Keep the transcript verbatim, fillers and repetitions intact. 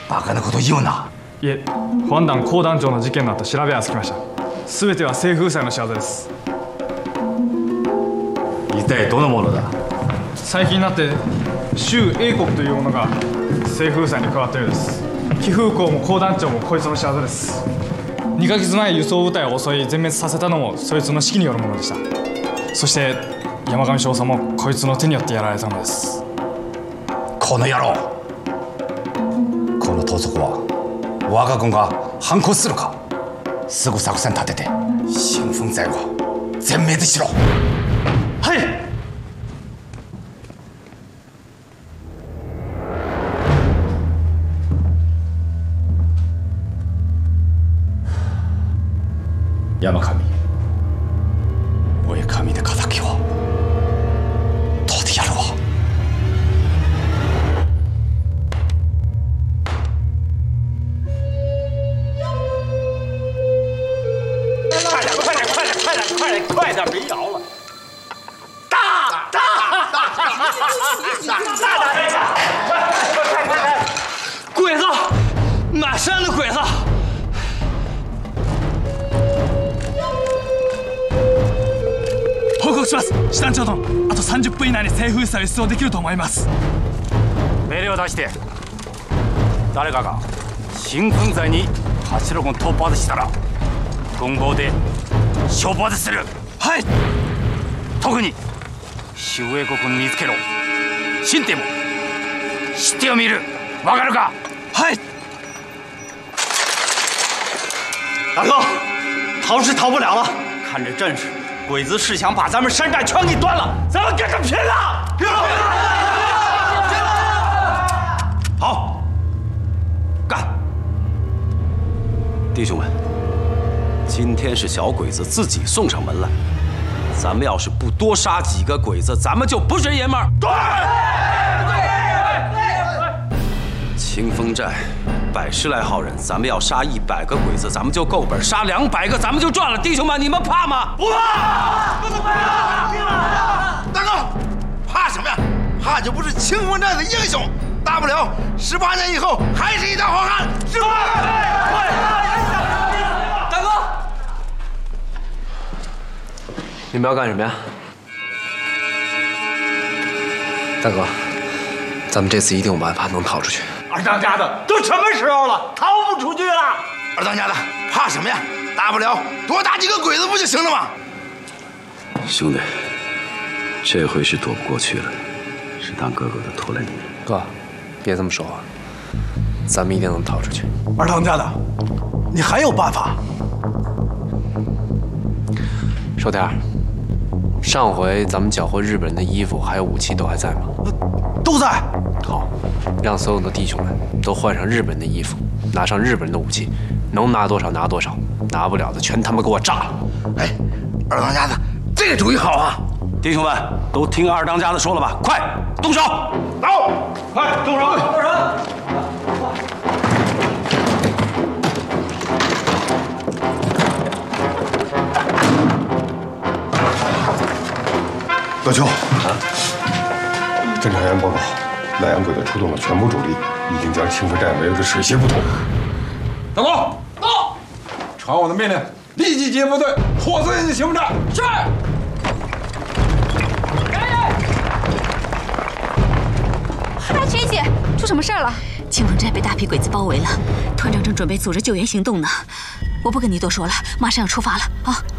バカなこと言うな。 いえ、保安団高団長の事件の後調べはつきました。全ては性風祭の仕業です。 一体どのものだ？ 最近になって周英国という者が性風祭に加わったようです。貴風公も高団長もこいつの仕業です。にかげつまえ輸送部隊を襲い全滅させたのもそいつの指揮によるものでした。そして山上少佐もこいつの手によってやられたのです。 この野郎、この盗賊は我が軍が反抗するか。すぐ作戦立てて新粉剤を全滅しろ。 はい。 山上、おえ神で敵を取ってやるわ。 快点，快点，快点，快点，快点，快点，别摇了！大大大大大点！快快快快！鬼子，满山的鬼子！報告します。師団長殿、あとさんじゅっぷん以内に性風祭を出動できると思います。 命令を出して、誰かが新粉剤に八路軍突破したら軍号で処罰する。 はい。 特に周英国に見つけろ。新帝も知ってを見る。わかるか？ はい。大哥，逃是逃不了了，看这阵势。鬼子是想把咱们山寨全给端了，咱们跟着拼了！拼了！拼了！好，干！ 弟兄们，今天是小鬼子自己送上门来，咱们要是不多杀几个鬼子，咱们就不是爷们儿。对，清风寨百十来号人，咱们要杀一百个鬼子，咱们就够本；杀两百个，咱们就赚了。弟兄们，你们怕吗？ 不怕！不怕！ 大哥，怕什么呀？怕就不是清风寨的英雄，大不了十八年以后还是一条好汉，是吧？ 大哥， 你们要干什么呀？大哥，咱们这次一定有办法能逃出去。 二当家的，都什么时候了，逃不出去了？ 二当家的，怕什么呀？大不了多打几个鬼子不就行了吗？ 兄弟，这回是躲不过去了，是当哥哥的拖累你了。 哥，别这么说话，咱们一定能逃出去。 二当家的，你还有办法？ 寿天，上回咱们缴获日本人的衣服还有武器都还在吗？ 都在。 好，让所有的弟兄们都换上日本人的衣服，拿上日本人的武器，能拿多少拿多少，拿不了的全他妈给我炸了！ 哎，二当家的，这个主意好啊！ 弟兄们，都听二当家的说了吧，快动手！ 走， 快动手！动手！ 老邱，啊，侦查员报告，莱阳鬼子出动了全部主力，已经将清风寨围得水泄不通。 长官，到！传我的命令，立即接部队，火速进清风寨。是。 嗨，学姐，出什么事儿了？ 清风寨被大批鬼子包围了，团长正准备组织救援行动呢。我不跟你多说了，马上要出发了啊！